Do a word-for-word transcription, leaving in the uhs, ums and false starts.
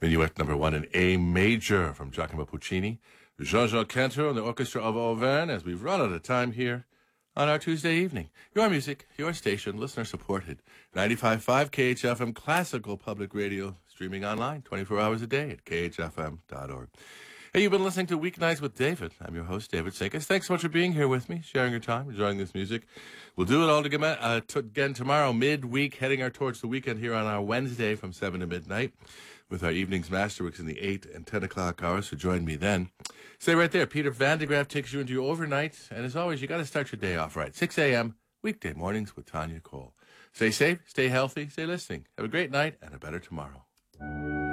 Minuet number one in A major from Giacomo Puccini, Jean-Jacques Cantor and the Orchestra of Auvergne, as we've run out of time here on our Tuesday evening. Your music, your station, listener supported. ninety-five point five K H F M Classical Public Radio, streaming online twenty-four hours a day at K H F M dot org. Hey, you've been listening to Weeknights with David. I'm your host, David Sinkus. Thanks so much for being here with me, sharing your time, enjoying this music. We'll do it all together, uh, t- again tomorrow, midweek, heading our towards the weekend here on our Wednesday from seven to midnight with our evening's masterworks in the eight and ten o'clock hours, so join me then. Stay right there. Peter Van de Graaf takes you into your overnight, and as always, you got to start your day off right. six a.m., weekday mornings with Tanya Cole. Stay safe, stay healthy, stay listening. Have a great night and a better tomorrow.